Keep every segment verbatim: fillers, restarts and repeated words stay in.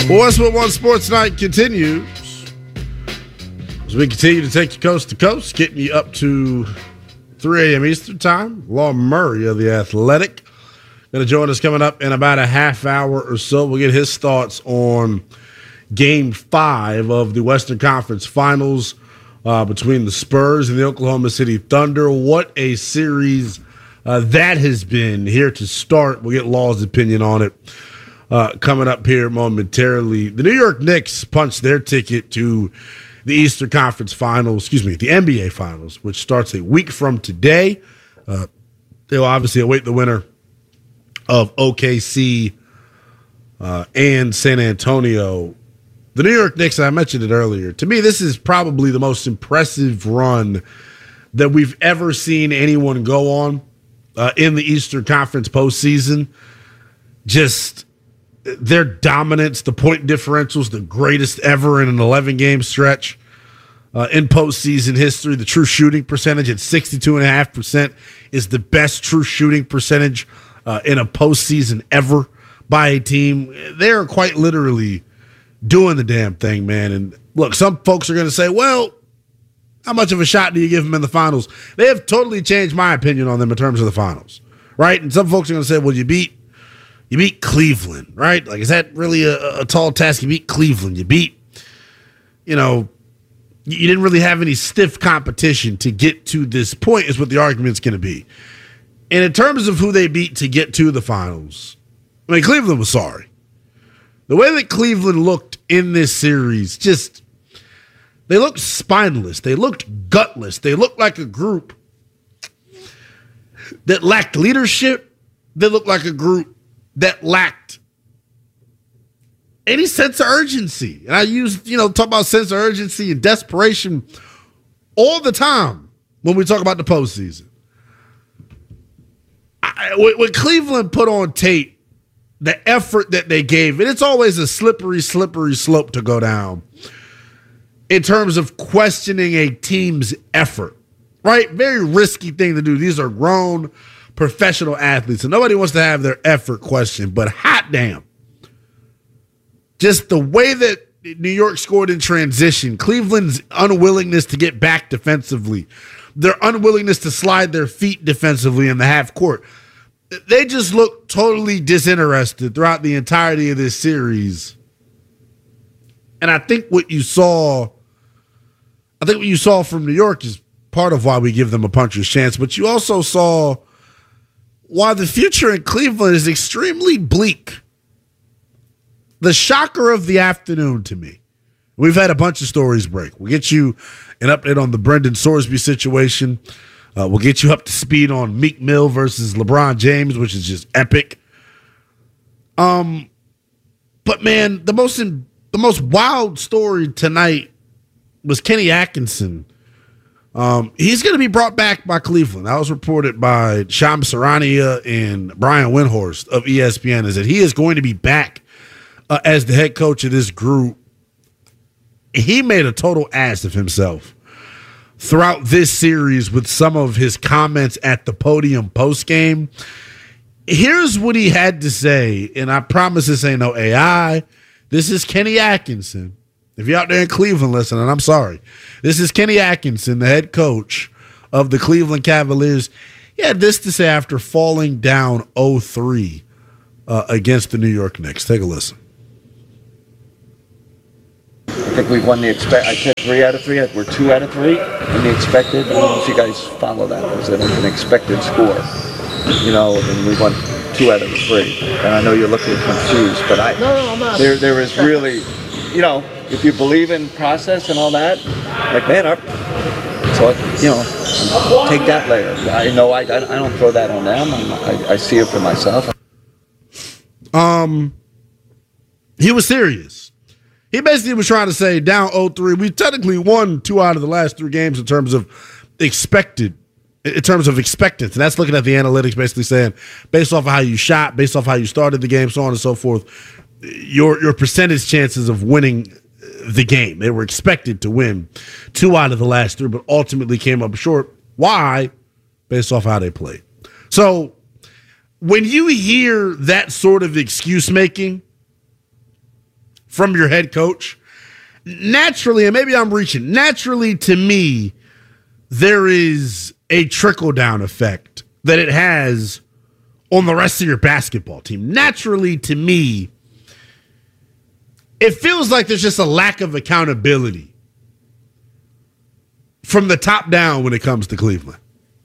Westwood One Sports Night continues as we continue to take you coast to coast, getting you up to three a.m. Eastern Time. Law Murray of The Athletic going to join us coming up in about a half hour or so. We'll get his thoughts on Game five of the Western Conference Finals uh, between the Spurs and the Oklahoma City Thunder. What a series uh, that has been. Here to start, we'll get Law's opinion on it uh, coming up here momentarily. The New York Knicks punched their ticket to the Eastern Conference Finals, excuse me, the N B A Finals, which starts a week from today. Uh, they'll obviously await the winner of O K C uh, and San Antonio. The New York Knicks, I mentioned it earlier, to me, this is probably the most impressive run that we've ever seen anyone go on uh, in the Eastern Conference postseason. Just their dominance, the point differentials, the greatest ever in an eleven-game stretch uh, in postseason history. The true shooting percentage at sixty-two point five percent is the best true shooting percentage uh, in a postseason ever by a team. They're quite literally doing the damn thing, man. And look, some folks are going to say, well, how much of a shot do you give them in the finals? They have totally changed my opinion on them in terms of the finals, right? And some folks are going to say, well, you beat you beat Cleveland, right? Like, is that really a, a tall task? You beat Cleveland. You beat, you know, you didn't really have any stiff competition to get to this point is what the argument's going to be. And in terms of who they beat to get to the finals, I mean, Cleveland was sorry. The way that Cleveland looked in this series, just, they looked spineless. They looked gutless. They looked like a group that lacked leadership. They looked like a group that lacked any sense of urgency. And I use, you know, talk about sense of urgency and desperation all the time when we talk about the postseason. I, when Cleveland put on tape the effort that they gave, and it's always a slippery, slippery slope to go down in terms of questioning a team's effort, right? Very risky thing to do. These are grown professional athletes, and nobody wants to have their effort questioned, but hot damn. Just the way that New York scored in transition, Cleveland's unwillingness to get back defensively, their unwillingness to slide their feet defensively in the half court, they just look totally disinterested throughout the entirety of this series. And I think what you saw, I think what you saw from New York is part of why we give them a puncher's chance, but you also saw why the future in Cleveland is extremely bleak. The shocker of the afternoon to me, we've had a bunch of stories break. We'll get you an update on the Brendan Sorsby situation. Uh, we'll get you up to speed on Meek Mill versus LeBron James, which is just epic. Um, but man, the most in, the most wild story tonight was Kenny Atkinson. Um, he's going to be brought back by Cleveland. That was reported by Shams Charania and Brian Windhorst of E S P N, is that he is going to be back uh, as the head coach of this group. He made a total ass of himself throughout this series with some of his comments at the podium postgame. Here's what he had to say, and I promise this ain't no A I. This is Kenny Atkinson. If you're out there in Cleveland listening, I'm sorry. This is Kenny Atkinson, the head coach of the Cleveland Cavaliers. He had this to say after falling down oh three uh, against the New York Knicks. Take a listen. I think we've won the expect. I said three out of three. We're two out of three in the expected. I don't know if you guys follow that. It was an expected score, you know, and we won two out of the three. And I know you're looking confused, but I no, no, I'm not. There, there is really, you know, if you believe in process and all that, like man, our, so you know, take that layer. I know I, I don't throw that on them. I, I see it for myself. Um, he was serious. He basically was trying to say down oh three. We technically won two out of the last three games in terms of expected, in terms of expectance. And that's looking at the analytics, basically saying based off of how you shot, based off of how you started the game, so on and so forth, your your percentage chances of winning the game. They were expected to win two out of the last three, but ultimately came up short. Why? Based off how they played. So when you hear that sort of excuse making from your head coach, naturally, and maybe I'm reaching, naturally to me, there is a trickle-down effect that it has on the rest of your basketball team. Naturally to me, it feels like there's just a lack of accountability from the top down when it comes to Cleveland.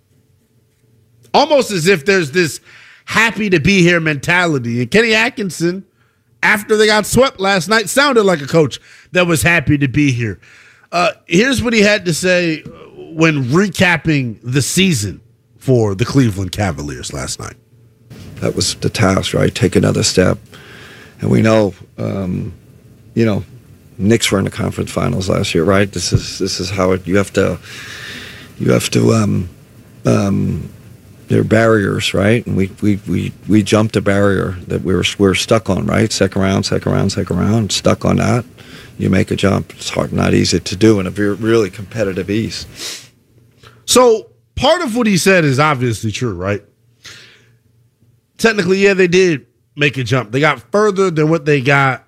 Almost as if there's this happy to be here mentality. And Kenny Atkinson, after they got swept last night, sounded like a coach that was happy to be here. Uh, here's what he had to say when recapping the season for the Cleveland Cavaliers last night. That was the task, right? Take another step. And we know, um, you know, Knicks were in the conference finals last year, right? This is this is how it, you have to, you have to, um, um, there are barriers, right? And we, we, we, we jumped a barrier that we were, we were stuck on, right? Second round, second round, second round, stuck on that. You make a jump. It's hard, not easy to do in a very, really competitive East. So part of what he said is obviously true, right? Technically, yeah, they did make a jump. They got further than what they got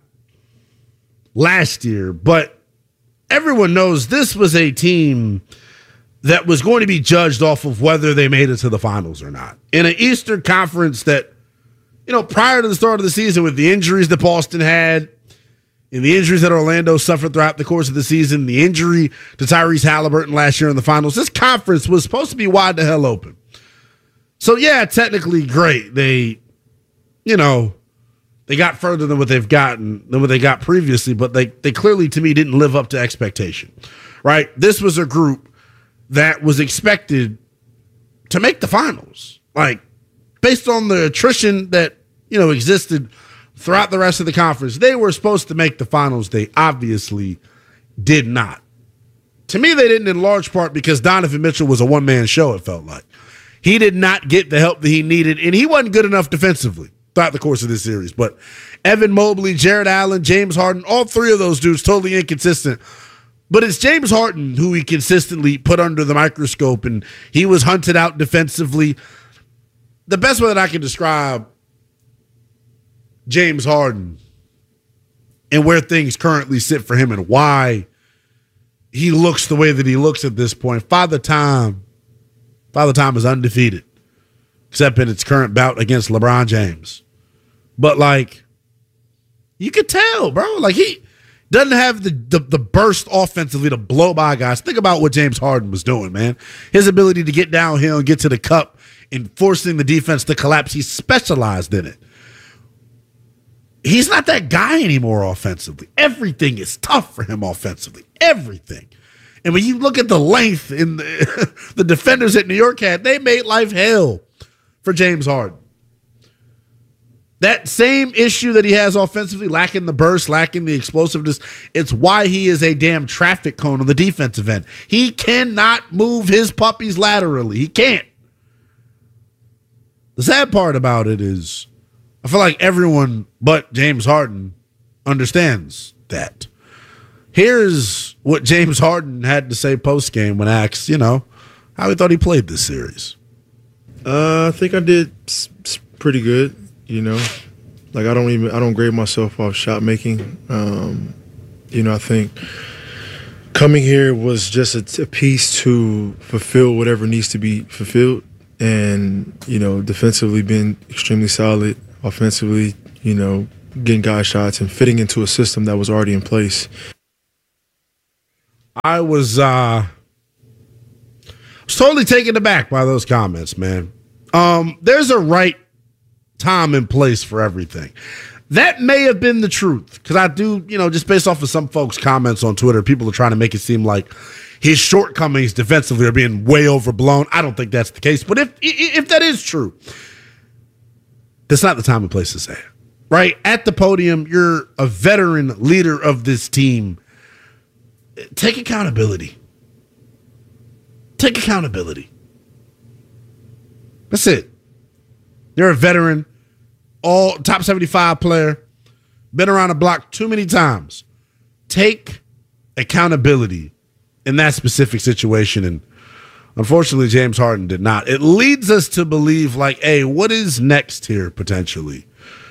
last year, but everyone knows this was a team that was going to be judged off of whether they made it to the finals or not. In an Eastern Conference that, you know, prior to the start of the season with the injuries that Boston had, and the injuries that Orlando suffered throughout the course of the season, the injury to Tyrese Halliburton last year in the finals, this conference was supposed to be wide the hell open. So, yeah, technically great. They, you know, they got further than what they've gotten, than what they got previously, but they, they clearly, to me, didn't live up to expectation, right? This was a group that was expected to make the finals. Like, based on the attrition that, you know, existed throughout the rest of the conference, they were supposed to make the finals. They obviously did not. To me, they didn't in large part because Donovan Mitchell was a one-man show, it felt like. He did not get the help that he needed, and he wasn't good enough defensively throughout the course of this series. But Evan Mobley, Jared Allen, James Harden, all three of those dudes totally inconsistent. But it's James Harden who he consistently put under the microscope, and he was hunted out defensively. The best way that I can describe James Harden and where things currently sit for him and why he looks the way that he looks at this point. Father Time, Father Time is undefeated, except in its current bout against LeBron James. But, like, you could tell, bro. Like, he doesn't have the, the, the burst offensively to blow by guys. Think about what James Harden was doing, man. His ability to get downhill and get to the cup and forcing the defense to collapse. He specialized in it. He's not that guy anymore offensively. Everything is tough for him offensively. Everything. And when you look at the length in the, the defenders that New York had, they made life hell for James Harden. That same issue that he has offensively, lacking the burst, lacking the explosiveness, it's why he is a damn traffic cone on the defensive end. He cannot move his puppies laterally. He can't. The sad part about it is I feel like everyone but James Harden understands that. Here's what James Harden had to say post-game when asked, you know, how he thought he played this series. Uh, I think I did s- s- pretty good, you know. Like, I don't even, I don't grade myself off shot making. Um, you know, I think coming here was just a, a piece to fulfill whatever needs to be fulfilled. And, you know, defensively being extremely solid, offensively, you know, getting guy shots and fitting into a system that was already in place. I was uh, was totally taken aback by those comments, man. Um, there's a right time and place for everything. That may have been the truth, because I do, you know, just based off of some folks' comments on Twitter, people are trying to make it seem like his shortcomings defensively are being way overblown. I don't think that's the case. But if if that is true, that's not the time and place to say it, right? At the podium, you're a veteran leader of this team. Take accountability. Take accountability. That's it. You're a veteran, all top seventy-five player, been around the block too many times. Take accountability in that specific situation. And unfortunately, James Harden did not. It leads us to believe, like, hey, what is next here potentially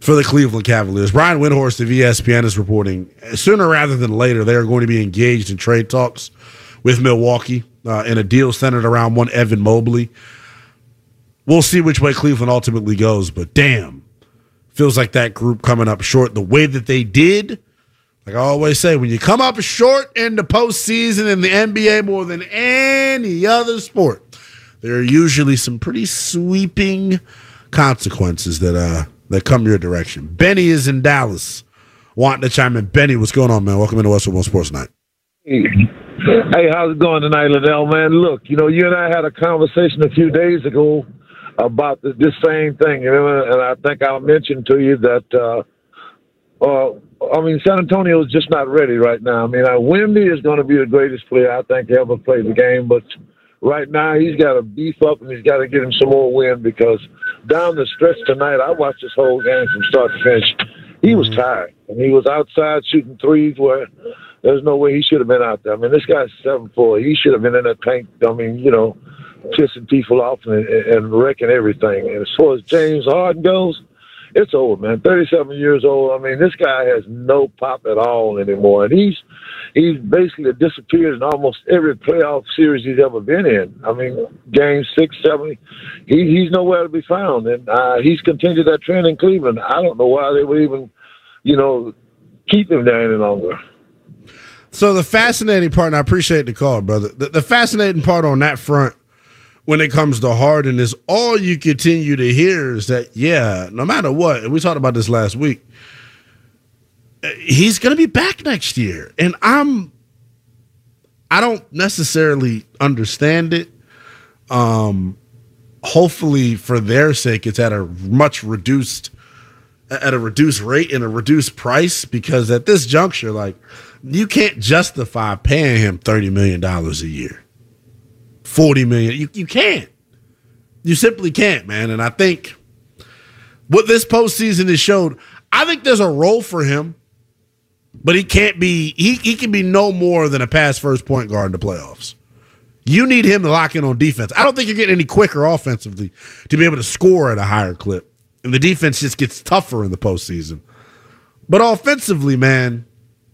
for the Cleveland Cavaliers. Brian Windhorst of E S P N is reporting sooner rather than later they are going to be engaged in trade talks with Milwaukee uh, in a deal centered around one Evan Mobley. We'll see which way Cleveland ultimately goes, but damn, feels like that group coming up short the way that they did. Like I always say, when you come up short in the postseason in the N B A more than any other sport, there are usually some pretty sweeping consequences that uh that come your direction. Benny is in Dallas, wanting to chime in. Benny, what's going on, man? Welcome into Westwood One Sports Night. Hey, how's it going tonight, Liddell, man? Look, you know, you and I had a conversation a few days ago about this, this same thing, you know, and I think I mentioned to you that, uh, uh, I mean, San Antonio is just not ready right now. I mean, uh, Wemby is going to be the greatest player I think ever played the game, but right now he's got to beef up and he's got to get him some more wind because down the stretch tonight, I watched this whole game from start to finish. He was tired, and he was outside shooting threes where there's no way he should have been out there. I mean, this guy's seven foot four. He should have been in that tank, I mean, you know, pissing people off and, and wrecking everything. And as far as James Harden goes, it's over, man. thirty-seven years old. I mean, this guy has no pop at all anymore. And he's he's basically disappeared in almost every playoff series he's ever been in. I mean, game six, seven, he, he's nowhere to be found. And uh, he's continued that trend in Cleveland. I don't know why they would even, you know, keep him there any longer. So the fascinating part, and I appreciate the call, brother, the, the fascinating part on that front when it comes to Harden is all you continue to hear is that, yeah, no matter what, and we talked about this last week, he's going to be back next year. And I'm, I don't necessarily understand it. Um, hopefully for their sake, it's at a much reduced, at a reduced rate and a reduced price, because at this juncture, like, you can't justify paying him thirty million dollars a year. forty million dollars. You, you can't. You simply can't, man. And I think what this postseason has showed, I think there's a role for him, but he can't be, he, he can be no more than a pass first point guard in the playoffs. You need him to lock in on defense. I don't think you're getting any quicker offensively to be able to score at a higher clip. And the defense just gets tougher in the postseason. But offensively, man,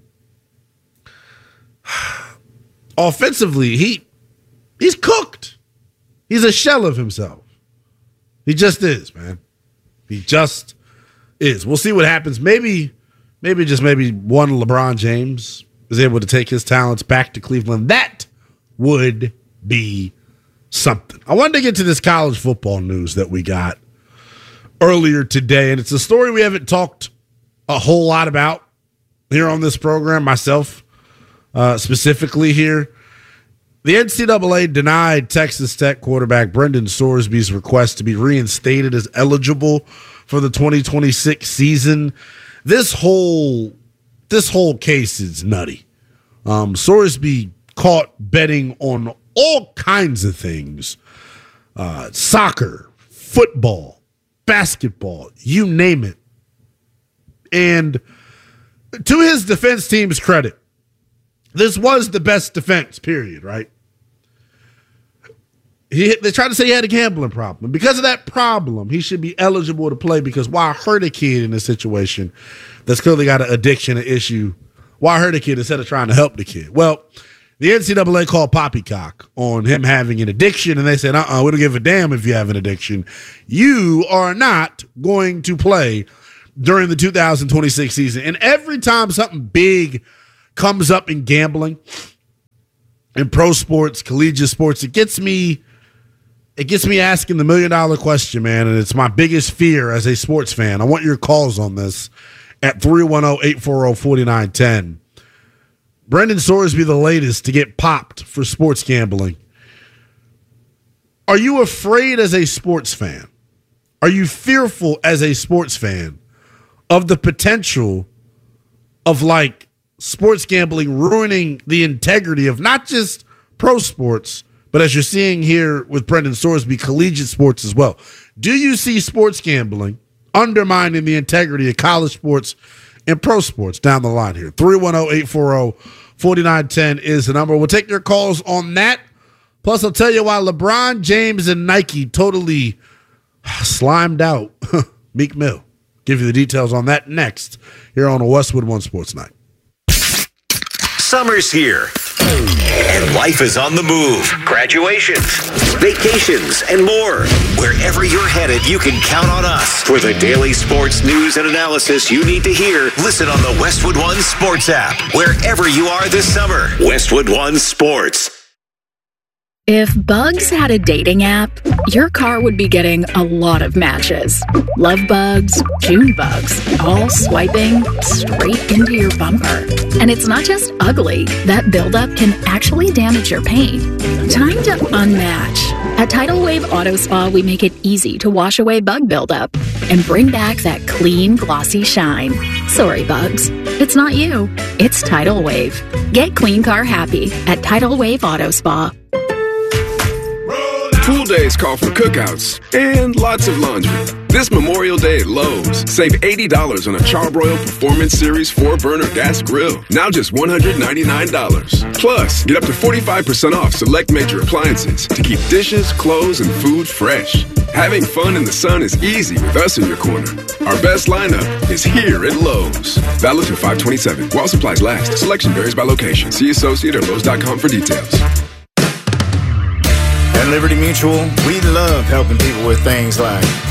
offensively, he he's cooked. He's a shell of himself. He just is, man. He just is. We'll see what happens. Maybe, maybe just maybe one LeBron James is able to take his talents back to Cleveland. That would be something. I wanted to get to this college football news that we got earlier today, and it's a story we haven't talked a whole lot about here on this program, myself uh, specifically here. The N C double A denied Texas Tech quarterback Brendan Sorsby's request to be reinstated as eligible for the twenty twenty-six season. This whole this whole case is nutty. Um, Sorsby caught betting on all kinds of things, uh, soccer, football, basketball, you name it. And to his defense team's credit, this was the best defense, period, right? He, they tried to say he had a gambling problem. And because of that problem, he should be eligible to play, because why hurt a kid in a situation that's clearly got an addiction, an issue? Why hurt a kid instead of trying to help the kid? Well, the N C double A called poppycock on him having an addiction, and they said, uh-uh, we don't give a damn if you have an addiction. You are not going to play during the two thousand twenty-six season. And every time something big comes up in gambling, in pro sports, collegiate sports, it gets me it gets me asking the million dollar question, man, and it's my biggest fear as a sports fan. I want your calls on this at three one zero, eight four zero, four nine one zero. Brendan Sorsby, the latest to get popped for sports gambling. Are you afraid as a sports fan? Are you fearful as a sports fan of the potential of, like, sports gambling ruining the integrity of not just pro sports, but as you're seeing here with Brendan Sorsby, collegiate sports as well? Do you see sports gambling undermining the integrity of college sports and pro sports down the line here? three one zero, eight four zero, four nine one zero is the number. We'll take your calls on that. Plus, I'll tell you why LeBron James and Nike totally slimed out Meek Mill. Give you the details on that next here on a Westwood One Sports Night. Summer's here, and life is on the move. Graduations, vacations, and more. Wherever you're headed, you can count on us. For the daily sports news and analysis you need to hear, listen on the Westwood One Sports app. Wherever you are this summer, Westwood One Sports. If Bugs had a dating app, your car would be getting a lot of matches. Love bugs, June bugs, all swiping straight into your bumper. And it's not just ugly. That buildup can actually damage your paint. Time to unmatch. At Tidal Wave Auto Spa, we make it easy to wash away bug buildup and bring back that clean, glossy shine. Sorry, bugs. It's not you. It's Tidal Wave. Get clean car happy at Tidal Wave Auto Spa. Pool days call for cookouts and lots of laundry. This Memorial Day at Lowe's, save eighty dollars on a Charbroil Performance Series four burner gas grill. Now just one hundred ninety-nine dollars. Plus, get up to forty-five percent off select major appliances to keep dishes, clothes, and food fresh. Having fun in the sun is easy with us in your corner. Our best lineup is here at Lowe's. Valid through five twenty-seven. While supplies last. Selection varies by location. See associate or Lowe's dot com for details. At Liberty Mutual, we love helping people with things like